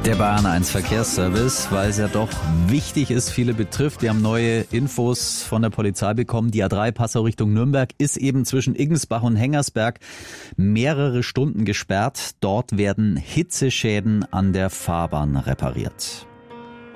Der Bayern 1 Verkehrsservice, weil es ja doch wichtig ist, viele betrifft. Wir haben neue Infos von der Polizei bekommen. Die A3 Passau Richtung Nürnberg ist eben zwischen Iggensbach und Hengersberg mehrere Stunden gesperrt. Dort werden Hitzeschäden an der Fahrbahn repariert.